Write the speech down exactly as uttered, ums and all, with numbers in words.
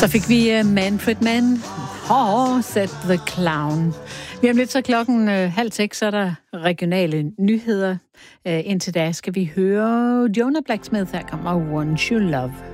Så fik vi uh, Manfred Mann, Haw, Said the Clown. Vi om lidt så klokken uh, halv seks, så er der regionale nyheder. Uh, indtil da skal vi høre Jonah Blacksmith, her kommer Want You Love.